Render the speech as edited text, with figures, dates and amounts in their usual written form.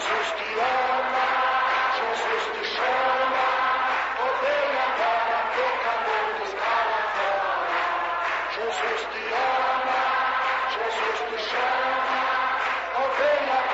Jesus te ama, Jesus te chama, odeia para pecadores para fora. Jesus te ama, Jesus te chama.